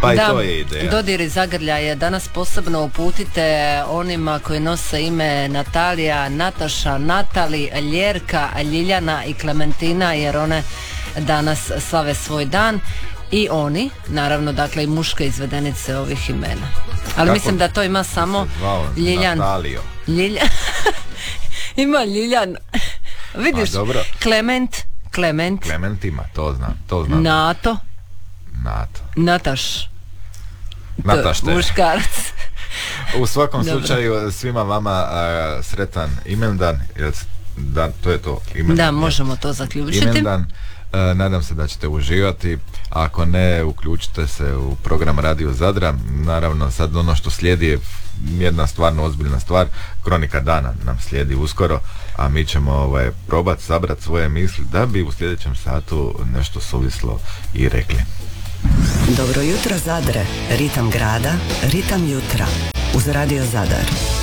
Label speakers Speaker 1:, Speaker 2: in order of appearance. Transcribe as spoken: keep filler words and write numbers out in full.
Speaker 1: Pa
Speaker 2: da,
Speaker 1: i to je ideja.
Speaker 2: Dodiri zagrljaje danas posebno uputite onima koji nose ime Natalija, Nataša, Natali, Ljerka, Ljiljana i Klementina, jer one danas slave svoj dan. I oni, naravno, dakle i muške izvedenice ovih imena. Ali
Speaker 1: Kako
Speaker 2: mislim da to ima samo Ljiljan.
Speaker 1: Natalio.
Speaker 2: Ljiljan. Ima Ljiljan. Vidiš, Klement, Klement.
Speaker 1: Klement ima, to znam, to znam.
Speaker 2: Nato.
Speaker 1: Nato.
Speaker 2: Nataš.
Speaker 1: Natašte.
Speaker 2: Muškarac.
Speaker 1: U svakom
Speaker 2: Dobro.
Speaker 1: slučaju svima vama uh, sretan imendan, jer da, to je to. Imendan,
Speaker 2: da, možemo to zaključiti.
Speaker 1: Imendan. Uh, nadam se da ćete uživati. Ako ne, uključite se u program Radio Zadra. Naravno, sad ono što slijedi je jedna stvarno ozbiljna stvar. Kronika dana nam slijedi uskoro, a mi ćemo ovaj, probati sabrati svoje misli da bi u sljedećem satu nešto suvislo i rekli.
Speaker 3: Dobro jutro Zadre, ritam grada, ritam jutra uz Radio Zadar.